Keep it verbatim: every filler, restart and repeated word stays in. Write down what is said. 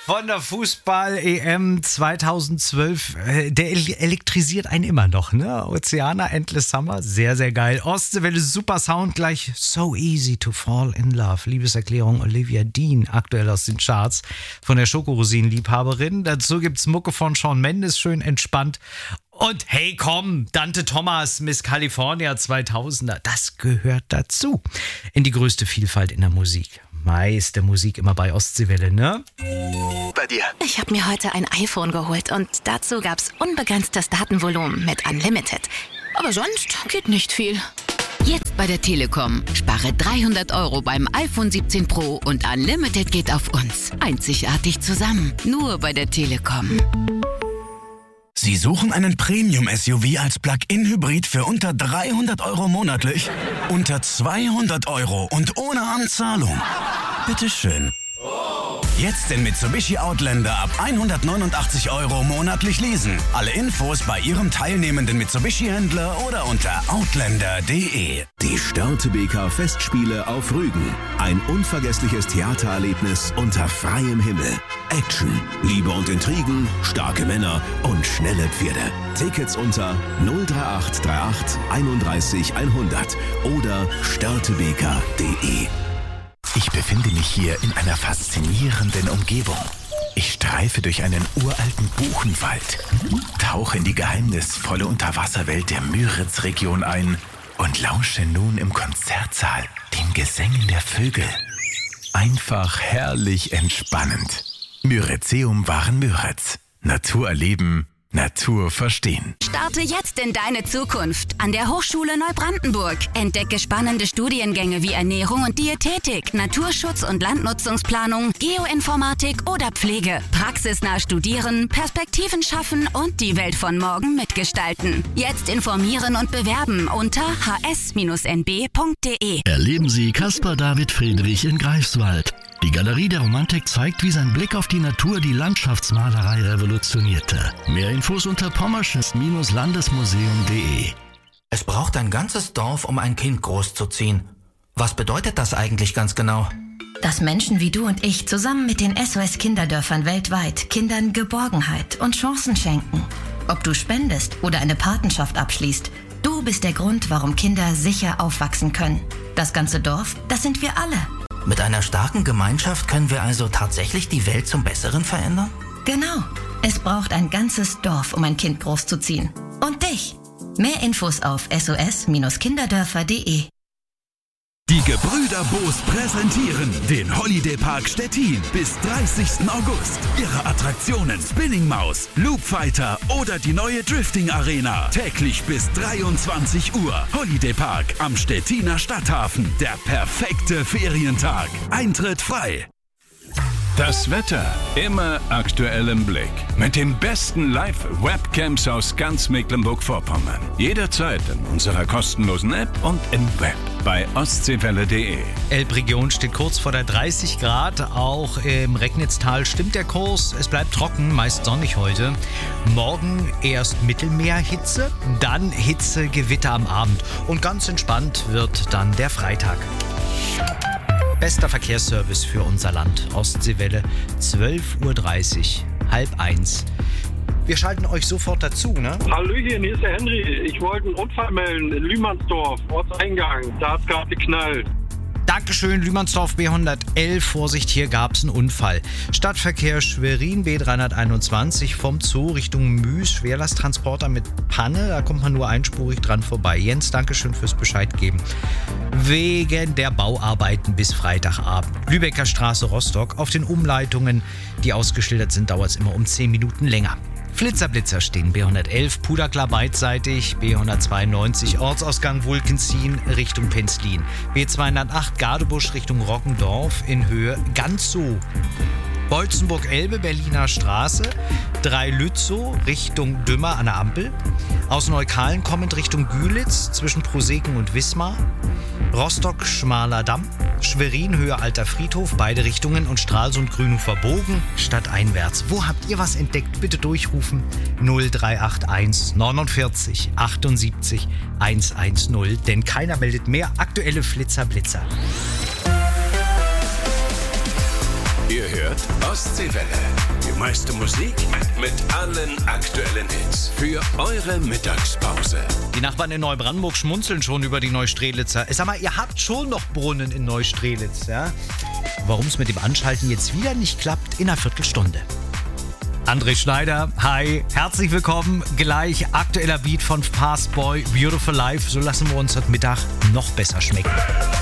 von der Fußball-E M zweitausendzwölf. Der elektrisiert einen immer noch, ne? Oceana, Endless Summer, sehr, sehr geil. Ostseewelle, super Sound, gleich So Easy to Fall in Love. Liebeserklärung Olivia Dean, aktuell aus den Charts von der Schokorosinen-Liebhaberin. Dazu gibt's Mucke von Shawn Mendes, schön entspannt. Und hey, komm, Dante Thomas, Miss California zweitausender, das gehört dazu. In die größte Vielfalt in der Musik. Meiste Musik immer bei Ostseewelle, ne? Bei dir. Ich habe mir heute ein iPhone geholt und dazu gab's unbegrenztes Datenvolumen mit Unlimited. Aber sonst geht nicht viel. Jetzt bei der Telekom. Spare dreihundert Euro beim iPhone siebzehn Pro und Unlimited geht auf uns. Einzigartig zusammen. Nur bei der Telekom. Sie suchen einen Premium-S U V als Plug-in-Hybrid für unter dreihundert Euro monatlich? Unter zweihundert Euro und ohne Anzahlung? Bitteschön. Jetzt den Mitsubishi Outlander ab hundertneunundachtzig Euro monatlich leasen. Alle Infos bei Ihrem teilnehmenden Mitsubishi-Händler oder unter outlander punkt de. Die Störtebeker Festspiele auf Rügen. Ein unvergessliches Theatererlebnis unter freiem Himmel. Action, Liebe und Intrigen, starke Männer und schnelle Pferde. Tickets unter null drei acht drei acht einunddreißig hundert oder störtebeker punkt de. Ich befinde mich hier in einer faszinierenden Umgebung. Ich streife durch einen uralten Buchenwald, tauche in die geheimnisvolle Unterwasserwelt der Müritz-Region ein und lausche nun im Konzertsaal den Gesängen der Vögel. Einfach herrlich entspannend. Myrizeum waren Müritz. Natur erleben, Natur verstehen. Starte jetzt in deine Zukunft an der Hochschule Neubrandenburg. Entdecke spannende Studiengänge wie Ernährung und Diätetik, Naturschutz und Landnutzungsplanung, Geoinformatik oder Pflege. Praxisnah studieren, Perspektiven schaffen und die Welt von morgen mitgestalten. Jetzt informieren und bewerben unter h s Bindestrich n b punkt de. Erleben Sie Caspar David Friedrich in Greifswald. Die Galerie der Romantik zeigt, wie sein Blick auf die Natur die Landschaftsmalerei revolutionierte. Mehr Infos unter pommersches Landesmuseum punkt de. Es braucht ein ganzes Dorf, um ein Kind großzuziehen. Was bedeutet das eigentlich ganz genau? Dass Menschen wie du und ich zusammen mit den S O S-Kinderdörfern weltweit Kindern Geborgenheit und Chancen schenken. Ob du spendest oder eine Patenschaft abschließt, du bist der Grund, warum Kinder sicher aufwachsen können. Das ganze Dorf, das sind wir alle. Mit einer starken Gemeinschaft können wir also tatsächlich die Welt zum Besseren verändern? Genau. Es braucht ein ganzes Dorf, um ein Kind großzuziehen. Und dich. Mehr Infos auf s o s Kinderdörfer punkt de. Die Gebrüder Boos präsentieren den Holiday Park Stettin bis dreißigsten August. Ihre Attraktionen Spinning Maus, Loop Fighter oder die neue Drifting Arena. Täglich bis dreiundzwanzig Uhr. Holiday Park am Stettiner Stadthafen. Der perfekte Ferientag. Eintritt frei. Das Wetter immer aktuell im Blick. Mit den besten Live-Webcams aus ganz Mecklenburg-Vorpommern. Jederzeit in unserer kostenlosen App und im Web bei ostseewelle punkt de. Elbregion steht kurz vor der dreißig Grad. Auch im Recknitztal stimmt der Kurs. Es bleibt trocken, meist sonnig heute. Morgen erst Mittelmeerhitze, dann Hitze, Gewitter am Abend. Und ganz entspannt wird dann der Freitag. Bester Verkehrsservice für unser Land. Ostseewelle, zwölf Uhr dreißig, halb eins. Wir schalten euch sofort dazu, ne? Hallöchen, hier ist der Henry. Ich wollte einen Unfall melden in Lühmannsdorf, Ortseingang. Da hat es gerade geknallt. Dankeschön, Lühmannsdorf B hundertelf. Vorsicht, hier gab es einen Unfall. Stadtverkehr Schwerin B dreihunderteinundzwanzig vom Zoo Richtung Müs. Schwerlasttransporter mit Panne. Da kommt man nur einspurig dran vorbei. Jens, Dankeschön fürs Bescheid geben. Wegen der Bauarbeiten bis Freitagabend. Lübecker Straße Rostock. Auf den Umleitungen, die ausgeschildert sind, dauert es immer um zehn Minuten länger. Flitzer-Blitzer stehen B hundertelf, Puderklar beidseitig, B hundertzweiundneunzig, Ortsausgang Wulkenzien Richtung Penzlin, B zweihundertacht, Gadebusch Richtung Rockendorf in Höhe ganz so. Bolzenburg-Elbe, Berliner Straße, drei Lützow Richtung Dümmer an der Ampel, aus Neukalen kommend Richtung Gülitz zwischen Proseken und Wismar, Rostock Schmaler Damm, Schwerin Höhe Alter Friedhof, beide Richtungen und Stralsund Grünhofer Bogen stadteinwärts. Wo habt ihr was entdeckt? Bitte durchrufen null drei acht eins neunundvierzig achtundsiebzig hundertzehn, denn keiner meldet mehr aktuelle Flitzer Blitzer. Ihr hört Ostseewelle. Die meiste Musik mit allen aktuellen Hits für eure Mittagspause. Die Nachbarn in Neubrandenburg schmunzeln schon über die Neustrelitzer. Sag mal, ihr habt schon noch Brunnen in Neustrelitz, ja? Warum es mit dem Anschalten jetzt wieder nicht klappt, in einer Viertelstunde. André Schneider, hi, herzlich willkommen. Gleich aktueller Beat von Fastboy, Beautiful Life. So lassen wir uns heute Mittag noch besser schmecken.